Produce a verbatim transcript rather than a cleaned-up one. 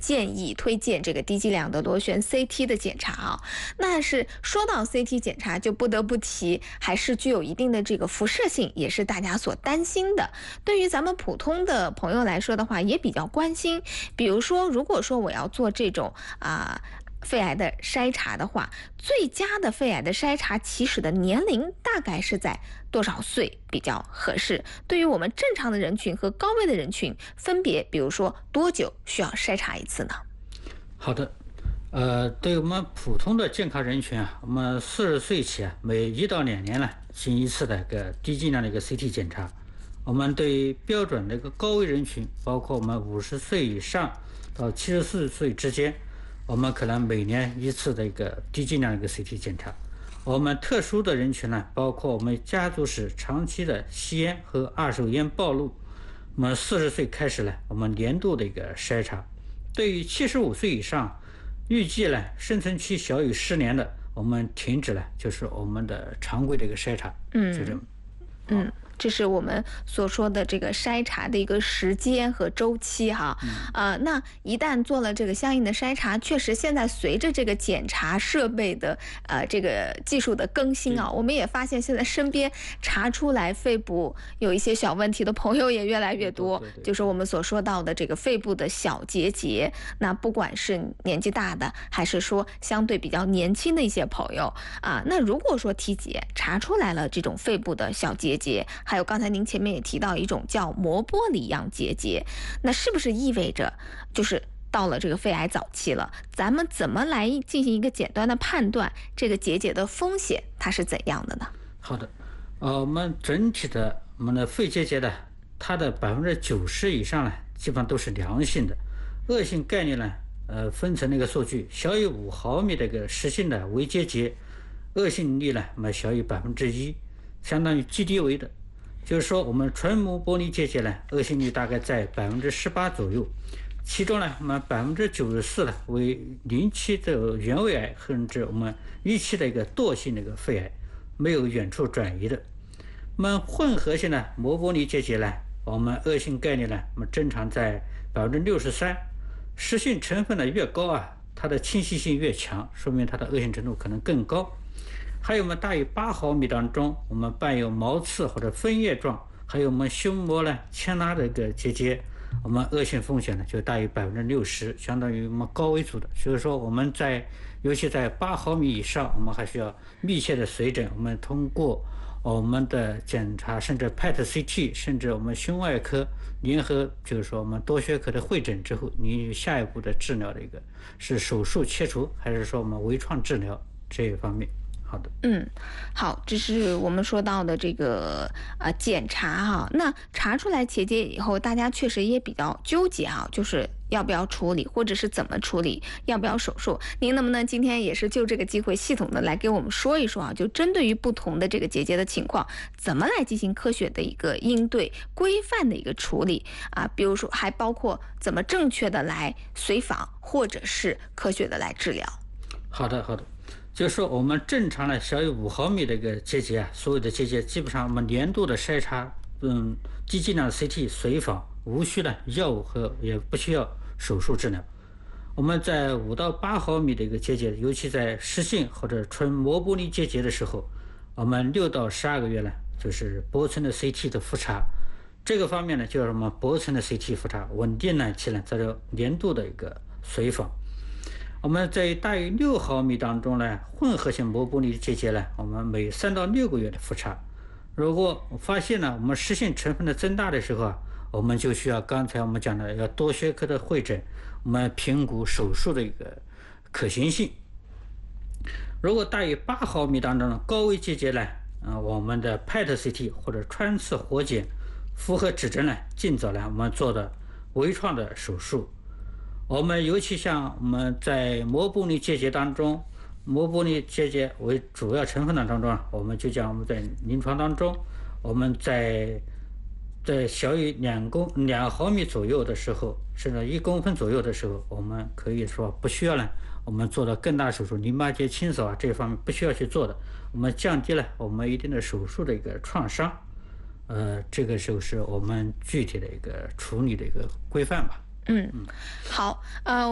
建议推荐这个低剂量的螺旋 C T 的检查啊。那是说到 C T 检查，就不得不提，还是具有一定的这个辐射性，也是大家所担心的。对于咱们普通的朋友来说的话，也比较关心。比如说，如果说我要做这种啊。肺癌的筛查的话，最佳的肺癌的筛查起始的年龄大概是在多少岁比较合适？对于我们正常的人群和高危的人群，分别比如说多久需要筛查一次呢？ 好的，呃，对于我们普通的健康人群啊，我们四十岁起啊，每一到两年呢进一次的一个低剂量的一个 C T 检查。我们对于标准的一个高危人群，包括我们五十岁以上到七十四岁之间。我们可能每年一次的一个低剂量的一个 C T 检查。我们特殊的人群呢，包括我们家族史长期的吸烟和二手烟暴露。我们四十岁开始呢，我们年度的一个筛查。对于七十五岁以上，预计呢生存期小于十年的，我们停止了，就是我们的常规的一个筛查。 嗯， 就这么。 嗯。这是我们所说的这个筛查的一个时间和周期哈，呃，那一旦做了这个相应的筛查，确实现在随着这个检查设备的呃这个技术的更新啊，我们也发现现在身边查出来肺部有一些小问题的朋友也越来越多， 对对对， 就是我们所说到的这个肺部的小结节。那不管是年纪大的，还是说相对比较年轻的一些朋友啊，那如果说体检查出来了这种肺部的小结节，还有刚才您前面也提到一种叫膜玻璃样结节，那是不是意味着就是到了这个肺癌早期了？咱们怎么来进行一个简单的判断这个结节的风险它是怎样的呢？ 好的，呃，我们整体的我们的肺结节呢，它的百分之九十以上呢，基本上都是良性的。恶性概率呢，呃，分成那个数据，小于五毫米的一个实性的微结节，恶性率呢，我们小于百分之一，相当于 G D 为的。就是说，我们纯膜玻璃结节呢，恶性率大概在百分之十八左右，其中呢，我们百分之九十四呢为零期的原位癌，甚至我们一期的一个惰性的一个肺癌，没有远处转移的。我们混合性的膜玻璃结节呢，我们恶性概率呢，我们正常在百分之六十三，实性成分呢越高啊，它的侵袭性越强，说明它的恶性程度可能更高。还有我们大于八毫米当中，我们伴有毛刺或者分叶状，还有我们胸膜呢牵拉的一个结节，我们恶性风险呢就大于百分之六十，相当于我们高危组的。所以说我们在尤其在八毫米以上，我们还需要密切的随诊。我们通过我们的检查，甚至 P E T C T， 甚至我们胸外科联合，就是说我们多学科的会诊之后，你下一步的治疗的一个是手术切除，还是说我们微创治疗这一方面。好的， 嗯，好，这是我们说到的这个呃检查哈。那查出来结节以后，大家确实也比较纠结啊，就是要不要处理，或者是怎么处理，要不要手术？您能不能今天也是就这个机会系统的来给我们说一说啊？就针对于不同的这个结节的情况，怎么来进行科学的一个应对、规范的一个处理啊？比如说，还包括怎么正确的来随访，或者是科学的来治疗。 好的，好的。就是说，我们正常的小于五毫米的一个结节啊，所有的结节基本上我们年度的筛查，嗯，低剂量的 C T 随访，无需的药物和也不需要手术治疗。我们在五到八毫米的一个结节，尤其在实性或者纯膜玻璃结节的时候，我们六到十二个月呢，就是薄层的 C T 的复查。这个方面呢，就是我们薄层的 C T 复查，稳定呢期呢，在这年度的一个随访。我们在大于六毫米当中呢，混合性膜玻璃结节呢，我们每三到六个月的复查。如果发现呢，我们实性成分的增大的时候啊，我们就需要刚才我们讲的要多学科的会诊，我们评估手术的一个可行性。如果大于八毫米当中的高危结节呢，呃，我们的 P E T C T 或者穿刺活检符合指征呢，尽早呢我们做的微创的手术。我们尤其像我们在膜玻璃结节当中，膜玻璃结节为主要成分的当中，我们就讲我们在临床当中，我们在在小于两公两毫米左右的时候，甚至一公分左右的时候，我们可以说不需要呢，我们做了更大手术，淋巴结清扫啊这一方面不需要去做的，我们降低了我们一定的手术的一个创伤，呃，这个就是我们具体的一个处理的一个规范吧。 嗯，好，呃。